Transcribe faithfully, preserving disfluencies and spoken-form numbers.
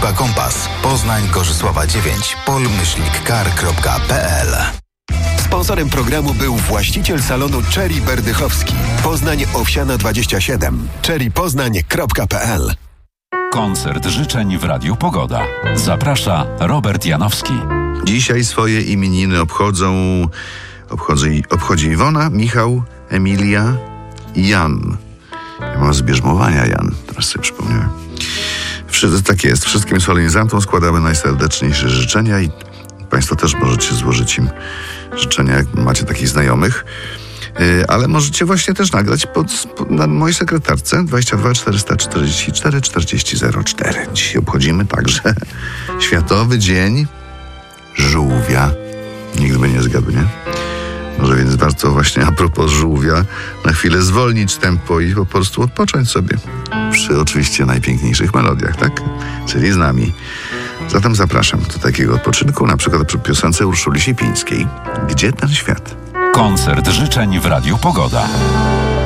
Spółka Kompas. Poznań Gorzysława dziewięć. pol myślnik kar kropka pe el. Sponsorem programu był właściciel salonu Cherry Berdychowski. Poznań Owsiana dwadzieścia siedem. cherry poznań kropka pe el. Koncert życzeń w Radiu Pogoda. Zaprasza Robert Janowski. Dzisiaj swoje imieniny obchodzą obchodzi, obchodzi Iwona, Michał, Emilia i Jan. Ja mam z bierzmowania Jan, teraz sobie przypomniałem. Wszyscy, tak jest, wszystkim solenizantom składamy najserdeczniejsze życzenia i Państwo też możecie złożyć im życzenia, jak macie takich znajomych. Yy, ale możecie właśnie też nagrać pod, pod, na mojej sekretarce dwadzieścia dwa czterysta czterdzieści cztery czterdzieści zero cztery. Dzisiaj obchodzimy także Światowy Dzień Żółwia. Nikt by nie zgadł, nie? Może więc warto właśnie a propos żółwia na chwilę zwolnić tempo i po prostu odpocząć sobie. Przy oczywiście najpiękniejszych melodiach, tak? Czyli z nami. Zatem zapraszam do takiego odpoczynku, na przykład przy piosence Urszuli Siepińskiej. Gdzie ten świat? Koncert życzeń w Radiu Pogoda.